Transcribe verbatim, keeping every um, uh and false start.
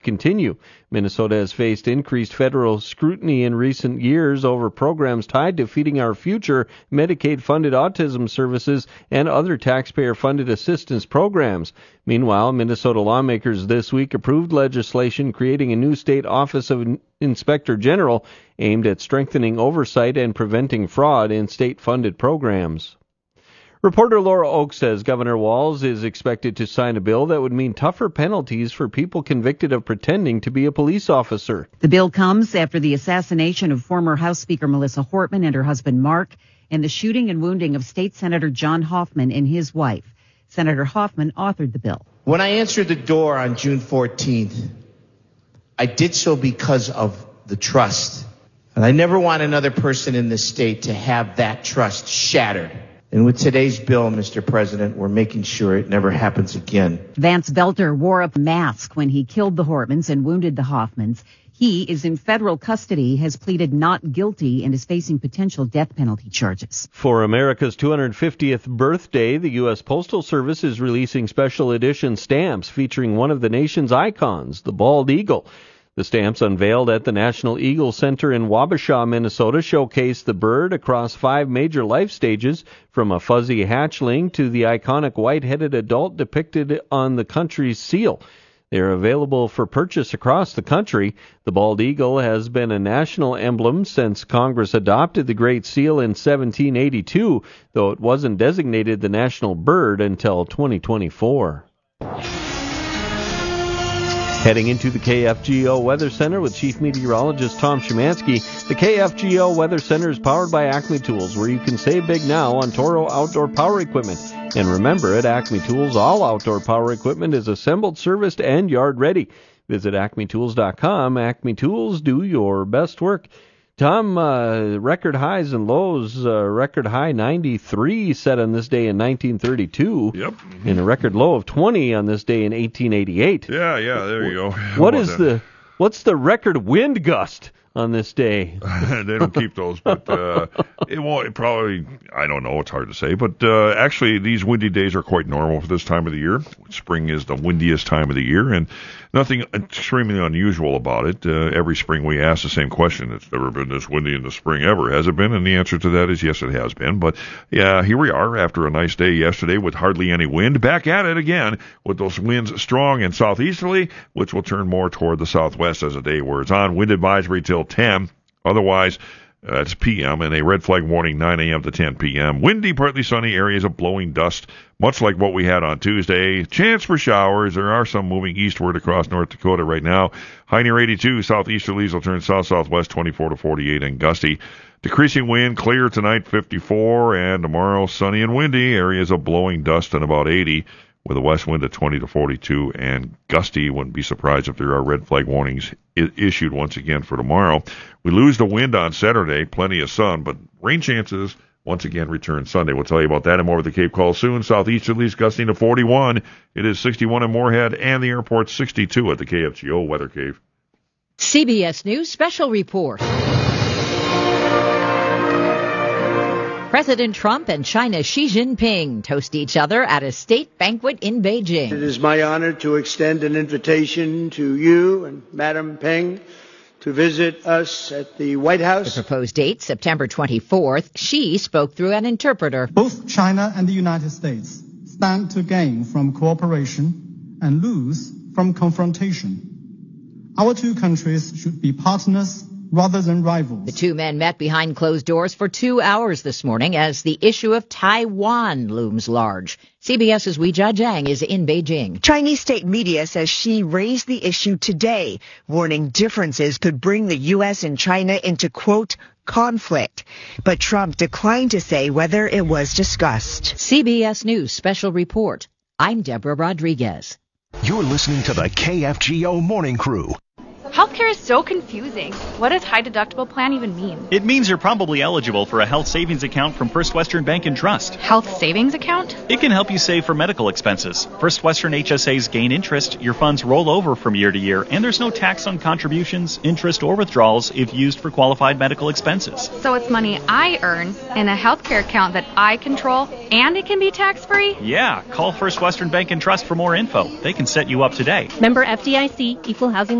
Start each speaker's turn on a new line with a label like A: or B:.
A: continue. Minnesota has faced increased federal scrutiny in recent years over programs tied to Feeding Our Future, Medicaid-funded autism services, and other taxpayer-funded assistance programs. Meanwhile, Minnesota lawmakers this week approved legislation creating a new state Office of Inspector General aimed at strengthening oversight and preventing fraud in state-funded programs. Reporter Laura Oak says Governor Walz is expected to sign a bill that would mean tougher penalties for people convicted of pretending to be a police officer.
B: The bill comes after the assassination of former House Speaker Melissa Hortman and her husband Mark, and the shooting and wounding of State Senator John Hoffman and his wife. Senator Hoffman authored the bill.
C: When I answered the door on June fourteenth, I did so because of the trust. And I never want another person in this state to have that trust shattered. And with today's bill, Mister President, we're making sure it never happens again.
B: Vance Belter wore a mask when he killed the Hortmans and wounded the Hoffmans. He is in federal custody, has pleaded not guilty, and is facing potential death penalty charges.
A: For America's two hundred fiftieth birthday, the U S Postal Service is releasing special edition stamps featuring one of the nation's icons, the bald eagle. The stamps unveiled at the National Eagle Center in Wabasha, Minnesota, showcase the bird across five major life stages, from a fuzzy hatchling to the iconic white-headed adult depicted on the country's seal. They are available for purchase across the country. The bald eagle has been a national emblem since Congress adopted the Great Seal in seventeen eighty-two, though it wasn't designated the national bird until twenty twenty-four. Heading into the K F G O Weather Center with Chief Meteorologist Tom Szymanski. The K F G O Weather Center is powered by Acme Tools, where you can save big now on Toro outdoor power equipment. And remember, at Acme Tools, all outdoor power equipment is assembled, serviced, and yard ready. Visit acme tools dot com. Acme Tools, do your best work. Tom, uh, record highs and lows, uh, record high ninety-three set on this day in nineteen thirty-two.
D: Yep.
A: And a record low of twenty on this day in eighteen eighty-eight.
D: Yeah, yeah, there you go.
A: What is that? the, what's the record wind gust on this day?
D: They don't keep those, but uh, it won't. It probably, I don't know. It's hard to say, but uh, actually, these windy days are quite normal for this time of the year. Spring is the windiest time of the year, and nothing extremely unusual about it. Uh, every spring we ask the same question. It's never been this windy in the spring ever, has it been? And the answer to that is yes, it has been. But yeah, here we are after a nice day yesterday with hardly any wind. Back at it again with those winds strong and southeasterly, which will turn more toward the southwest as the day wears on. Wind advisory till ten. Otherwise, uh, it's P M and a red flag warning nine a.m. to ten p.m. Windy, partly sunny areas of blowing dust, much like what we had on Tuesday. Chance for showers. There are some moving eastward across North Dakota right now. High near eighty-two. Southeasterlies will turn south-southwest twenty-four to forty-eight and gusty. Decreasing wind, clear tonight fifty-four, and tomorrow sunny and windy. Areas of blowing dust and about eighty. With a west wind at twenty to forty-two and gusty. Wouldn't be surprised if there are red flag warnings I- issued once again for tomorrow. We lose the wind on Saturday, plenty of sun, but rain chances once again return Sunday. We'll tell you about that and more with the Cape Call soon. Southeasterlies gusting to forty-one. It is sixty-one in Moorhead and the airport sixty-two at the K F G O Weather Cave.
E: C B S News Special Report. President Trump and China's Xi Jinping toast each other at a state banquet in Beijing.
F: It is my honor to extend an invitation to you and Madam Peng to visit us at the White House.
E: The proposed date, September twenty-fourth, Xi spoke through an interpreter.
G: Both China and the United States stand to gain from cooperation and lose from confrontation. Our two countries should be partners rather than rivals.
E: The two men met behind closed doors for two hours this morning as the issue of Taiwan looms large. CBS's Weijia Jiang is in Beijing.
H: Chinese state media says Xi raised the issue today, warning differences could bring the U S and China into, quote, conflict. But Trump declined to say whether it was discussed.
E: C B S News Special Report. I'm Deborah Rodriguez.
I: You're listening to the K F G O Morning Crew. Healthcare is so confusing. What does high deductible plan even mean?
J: It means you're probably eligible for a health savings account from First Western Bank and Trust.
I: Health savings account?
J: It can help you save for medical expenses. First Western H S As gain interest, your funds roll over from year to year, and there's no tax on contributions, interest, or withdrawals if used for qualified medical expenses.
I: So it's money I earn in a healthcare account that I control, and it can be tax-free?
J: Yeah, call First Western Bank and Trust for more info. They can set you up today.
K: Member F D I C, Equal Housing